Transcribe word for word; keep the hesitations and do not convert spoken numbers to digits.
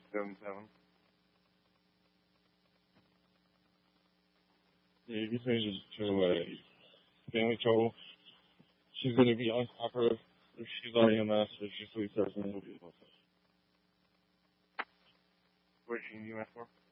seven seven. Yeah, you can change it to a family trouble. She's going to be on top of her. If she's on E M S, if she sleeps, everything will be okay. What are you E M S for?